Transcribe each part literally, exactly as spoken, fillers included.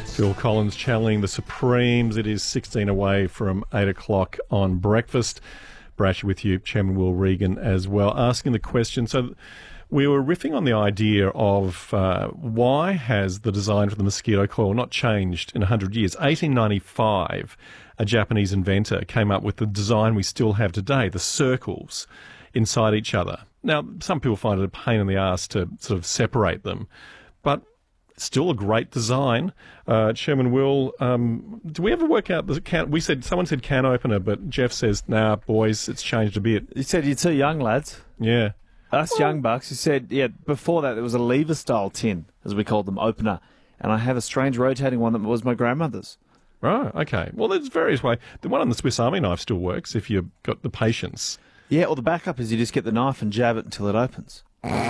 Phil Collins channeling the Supremes. It is sixteen away from eight o'clock on breakfast. Brash with you, Chairman Will Regan as well, asking the question. So we were riffing on the idea of uh, why has the design for the mosquito coil not changed in one hundred years? eighteen ninety-five, a Japanese inventor came up with the design we still have today, the circles inside each other. Now, some people find it a pain in the ass to sort of separate them, but still a great design. Uh, Chairman Will, um, do we ever work out the can? We said someone said can opener, but Jeff says, "Nah, boys, it's changed a bit." You said you're too young, lads. Yeah, us well, young bucks. You said, yeah. Before that, there was a lever style tin, as we called them, opener, and I have a strange rotating one that was my grandmother's. Right. Okay. Well, there's various ways. The one on the Swiss Army knife still works if you've got the patience. Yeah. Or the backup is you just get the knife and jab it until it opens.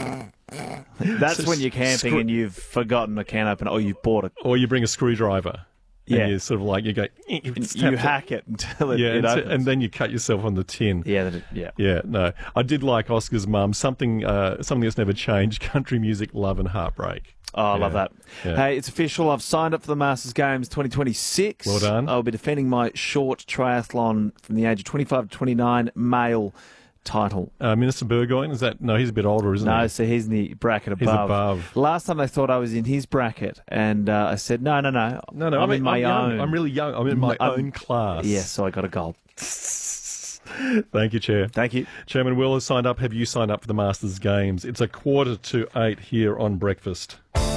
That's so when you're camping screw- and you've forgotten a can opener, or you've bought it, or you bring a screwdriver. Yeah, and you sort of like you go, you hack it until it, yeah, it opens, and then you cut yourself on the tin. Yeah, that, yeah, yeah. No, I did like Oscar's mum. Something, uh, something that's never changed: country music, love, and heartbreak. Oh, I yeah. love that. Yeah. Hey, it's official. I've signed up for the Masters Games twenty twenty-six. Well done. I'll be defending my short triathlon from the age of twenty-five to twenty-nine male title. Uh, Minister Burgoyne, is that? No, he's a bit older, isn't no, he? No, so he's in the bracket above. He's above. Last time they thought I was in his bracket, and uh, I said, no, no, no. No, no, I'm I mean, in my I'm own. Young. I'm really young. I'm in my I'm, own class. Yes, yeah, so I got a gold. Thank you, Chair. Thank you. Chairman Will has signed up. Have you signed up for the Masters Games? It's a quarter to eight here on Breakfast.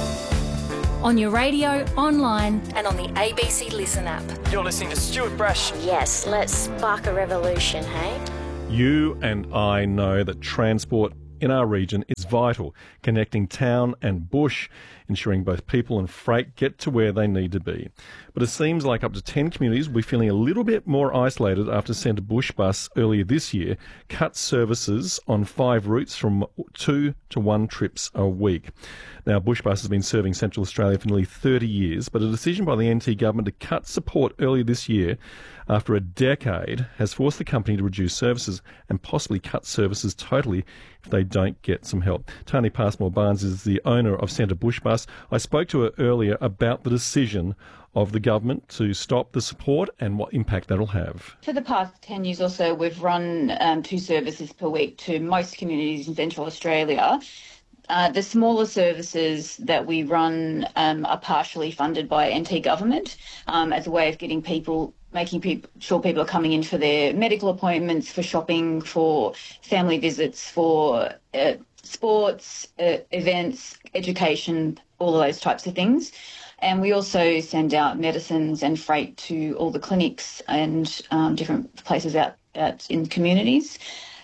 On your radio, online and on the A B C Listen app. You're listening to Stuart Brash. Yes, let's spark a revolution, hey? You and I know that transport in our region is vital, connecting town and bush, ensuring both people and freight get to where they need to be. But it seems like up to ten communities will be feeling a little bit more isolated after Centre Bush Bus earlier this year cut services on five routes from two to one trips a week. Now, Bush Bus has been serving Central Australia for nearly thirty years, but a decision by the N T government to cut support earlier this year after a decade has forced the company to reduce services and possibly cut services totally if they don't get some help. Tony Passmore-Barnes is the owner of Centre Bush Bus. I spoke to her earlier about the decision of the government to stop the support and what impact that'll have. For the past ten years or so, we've run um, two services per week to most communities in Central Australia. Uh, the smaller services that we run um, are partially funded by N T government um, as a way of getting people, making people, sure people are coming in for their medical appointments, for shopping, for family visits, for uh, sports, uh, events, education, all of those types of things. And we also send out medicines and freight to all the clinics and um, different places out, out in communities.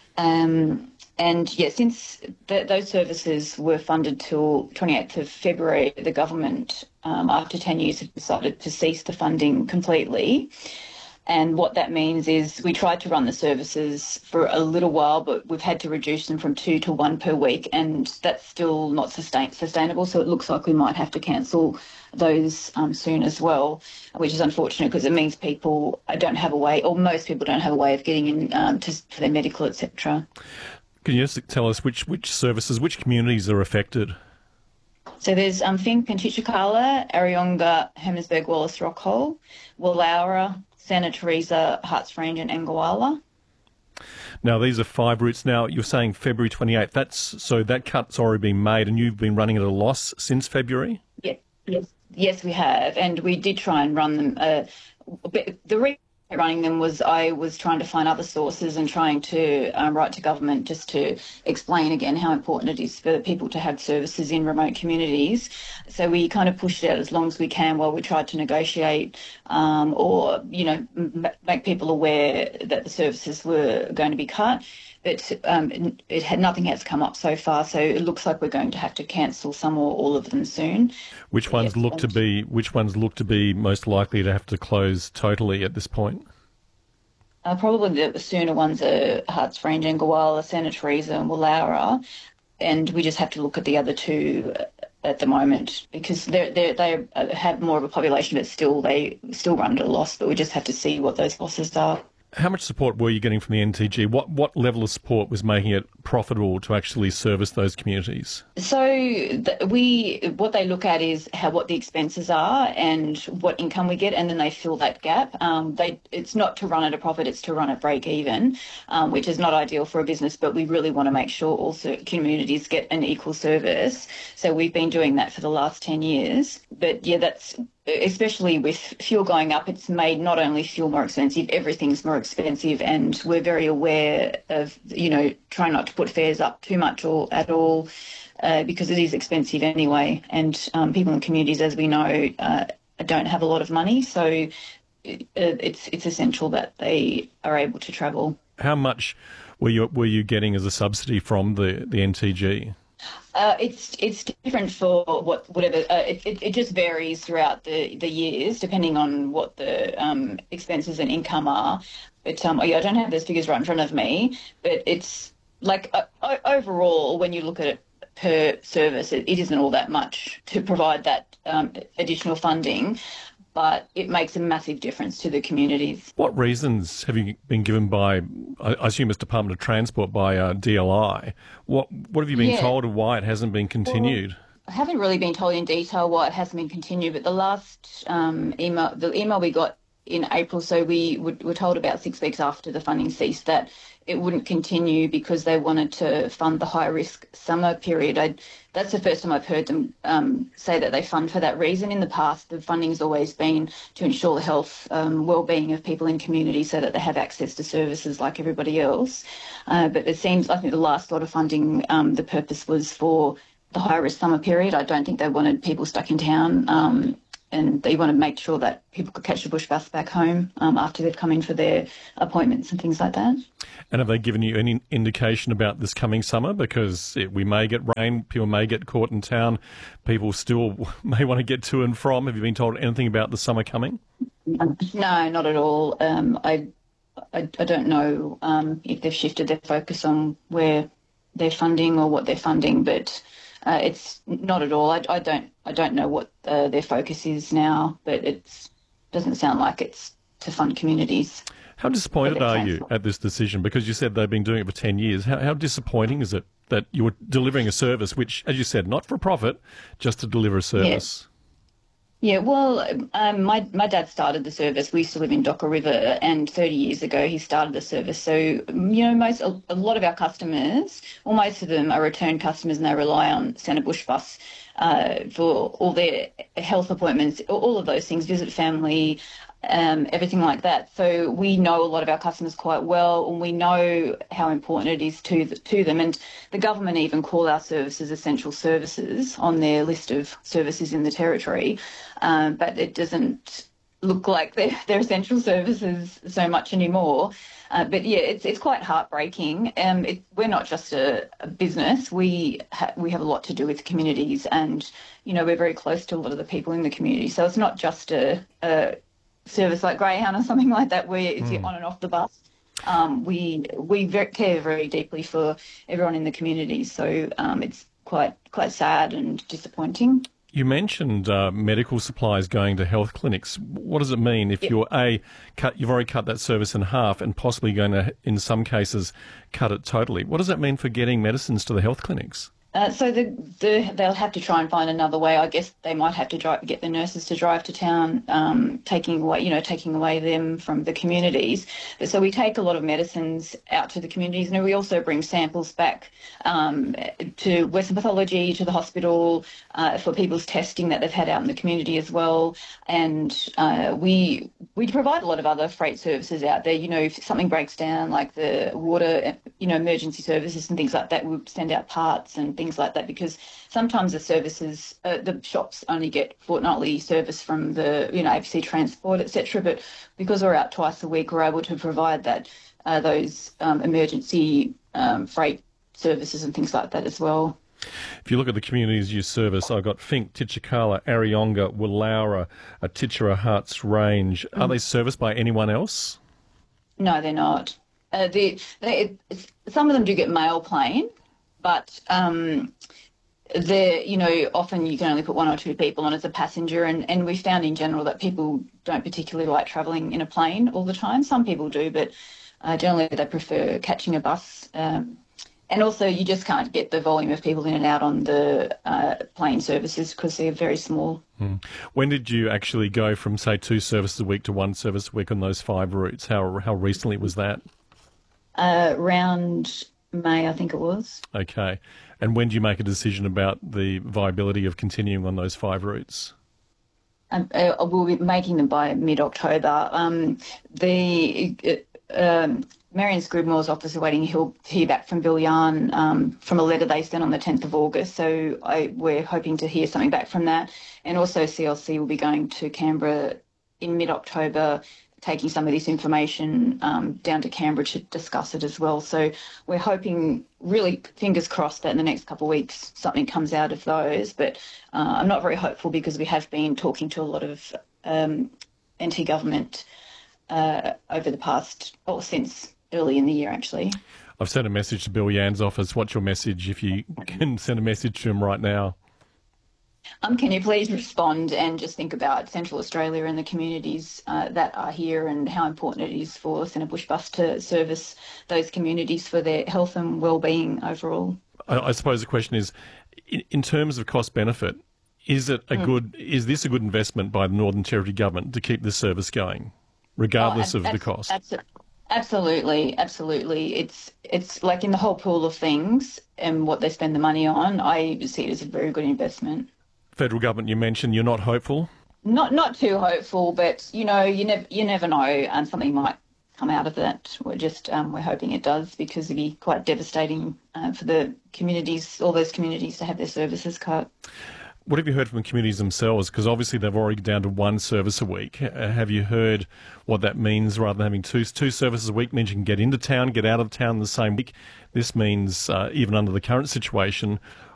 Um, And, yeah, since th- those services were funded till twenty-eighth of February, the government, um, after ten years, have decided to cease the funding completely. And what that means is we tried to run the services for a little while, but we've had to reduce them from two to one per week, and that's still not sustain- sustainable. So it looks like we might have to cancel those um, soon as well, which is unfortunate because it means people don't have a way, or most people don't have a way of getting in um, to, for their medical, et cetera. Can you just tell us which, which services, which communities are affected? So there's um, Finke and Chichikala, Arayunga, Hermannsburg, Wallace, Rockhole, Woollowra, Santa Teresa, Harts Range and Angawala. Now, these are five routes. Now, you're saying February twenty-eighth. That's so that cut's already been made and you've been running at a loss since February? Yes, yes, yes, we have. And we did try and run them. Uh, the reason running them was I was trying to find other sources and trying to um, write to government just to explain again how important it is for people to have services in remote communities. So we kind of pushed it out as long as we can while we tried to negotiate um, or, you know, m- make people aware that the services were going to be cut. But um, it had nothing has come up so far, so it looks like we're going to have to cancel some or all of them soon. Which ones yes, look to be which ones look to be most likely to have to close totally at this point? Uh, probably the sooner ones are Harts Range, Angawala, Santa Teresa and Woollowra, and we just have to look at the other two at the moment because they they they have more of a population, but still they still run at a loss. But we just have to see what those losses are. How much support were you getting from the N T G? What what level of support was making it profitable to actually service those communities? So the, we, what they look at is how what the expenses are and what income we get, and then they fill that gap. Um, they it's not to run at a profit; it's to run at break even, um, which is not ideal for a business. But we really want to make sure also communities get an equal service. So we've been doing that for the last ten years. But yeah, that's. Especially with fuel going up, it's made not only fuel more expensive, everything's more expensive, and we're very aware of, you know, trying not to put fares up too much or at all, uh, because it is expensive anyway, and um, people in communities, as we know, uh, don't have a lot of money, so it, it's it's essential that they are able to travel. How much were you were you getting as a subsidy from the, the N T G? Uh, it's it's different for what whatever uh, it, it it just varies throughout the, the years depending on what the um, expenses and income are. But um, yeah, I don't have those figures right in front of me. But it's like uh, overall, when you look at it per service, it, it isn't all that much to provide that um, additional funding. But it makes a massive difference to the communities. What reasons have you been given by, I assume it's Department of Transport, by uh, D L I? What what have you been yeah. told of why it hasn't been continued? Well, I haven't really been told in detail why it hasn't been continued, but the last um, email, the email we got in April, so we would, were told about six weeks after the funding ceased that it wouldn't continue because they wanted to fund the high-risk summer period. I, that's the first time I've heard them um, say that they fund for that reason. In the past, the funding's always been to ensure the health, um, well-being of people in communities so that they have access to services like everybody else. Uh, but it seems, I think the last lot of funding, um, the purpose was for the high-risk summer period. I don't think they wanted people stuck in town, um, and they want to make sure that people could catch the bush bus back home um, after they've come in for their appointments and things like that. And have they given you any indication about this coming summer? Because it, we may get rain, people may get caught in town, people still may want to get to and from. Have you been told anything about the summer coming? No, not at all. Um, I, I, I don't know um, if they've shifted their focus on where they're funding or what they're funding, but uh, it's not at all. I, I don't I don't know what uh, their focus is now, but it doesn't sound like it's to fund communities. How disappointed are you at this decision? Because you said they've been doing it for ten years. How, how disappointing is it that you were delivering a service which, as you said, not for profit, just to deliver a service? Yeah. Yeah, well, um, my my dad started the service. We used to live in Docker River, and thirty years ago he started the service. So, you know, most a, a lot of our customers, or most of them, are return customers, and they rely on Centre Bush Bus uh, for all their health appointments, all of those things, visit family, um, everything like that. So we know a lot of our customers quite well, and we know how important it is to the, to them. And the government even call our services essential services on their list of services in the territory. Um, but it doesn't look like they're, they're essential services so much anymore. Uh, but yeah, it's it's quite heartbreaking. Um, it, we're not just a, a business. We ha- we have a lot to do with communities, and you know we're very close to a lot of the people in the community. So it's not just a, a service like Greyhound or something like that where it's mm. on and off the bus. Um, we we very, care very deeply for everyone in the community. So um, it's quite quite sad and disappointing. You mentioned uh, medical supplies going to health clinics. What does it mean if yep. you're a cut? You've already cut that service in half, and possibly going to, in some cases, cut it totally. What does that mean for getting medicines to the health clinics? Uh, so the, the, they'll have to try and find another way. I guess they might have to drive, get the nurses to drive to town, um, taking away, you know, taking away them from the communities. But so we take a lot of medicines out to the communities, and we also bring samples back um, to Western Pathology, to the hospital, uh, for people's testing that they've had out in the community as well. And uh, we we provide a lot of other freight services out there. You know, if something breaks down, like the water, you know, emergency services and things like that, we'll send out parts and things like that, because sometimes the services, uh, the shops only get fortnightly service from the, you know, A B C Transport, et cetera. But because we're out twice a week, we're able to provide that, uh, those um, emergency um, freight services and things like that as well. If you look at the communities you service, I've got Fink, Titchakala, Areyonga, Woolaura, Titchera, Harts Range. Are mm. they serviced by anyone else? No, they're not. Uh, they, they, some of them do get mail plane, but um, there, you know, often you can only put one or two people on as a passenger, and, and we found in general that people don't particularly like travelling in a plane all the time. Some people do, but uh, generally they prefer catching a bus. Um, and also you just can't get the volume of people in and out on the uh, plane services because they're very small. Hmm. When did you actually go from, say, two services a week to one service a week on those five routes? How how recently was that? Uh, around May, I think it was. Okay. And when do you make a decision about the viability of continuing on those five routes? Um, uh, we'll be making them by mid-October. Um, the uh, um, Marion Scribmore's office are waiting to hear back from Bill Yarn um, from a letter they sent on the tenth of August. So I, we're hoping to hear something back from that. And also C L C will be going to Canberra in mid-October, taking some of this information um, down to Canberra to discuss it as well. So we're hoping, really, fingers crossed, that in the next couple of weeks something comes out of those. But uh, I'm not very hopeful because we have been talking to a lot of um, anti-government uh, over the past, or since early in the year, actually. I've sent a message to Bill Yann's office. What's your message, if you can send a message to him right now? Um, can you please respond and just think about Central Australia and the communities uh, that are here and how important it is for Centre Bush Bus to service those communities for their health and well-being overall? I, I suppose the question is, in, in terms of cost benefit, is it a mm. good? Is this a good investment by the Northern Territory government to keep this service going, regardless oh, ab- of the cost? Ab- absolutely, absolutely. It's it's like in the whole pool of things and what they spend the money on. I see it as a very good investment. Federal government, you mentioned you're not hopeful? Not not too hopeful, but, you know, you never you never know, and something might come out of that. We're just, um, we're hoping it does, because it'd be quite devastating uh, for the communities, all those communities, to have their services cut. What have you heard from the communities themselves? Because obviously they've already down to one service a week. Uh, have you heard what that means? Rather than having two two services a week means you can get into town, get out of town the same week. This means, uh, even under the current situation,